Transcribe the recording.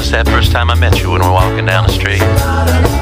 that first time I met you when we were walking down the street.